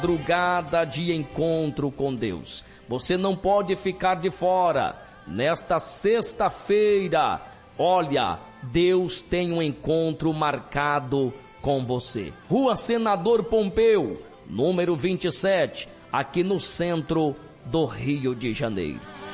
Madrugada de encontro com Deus. Você não pode ficar de fora. Nesta sexta-feira, olha, Deus tem um encontro marcado com você. Rua Senador Pompeu, número 27, aqui no centro do Rio de Janeiro.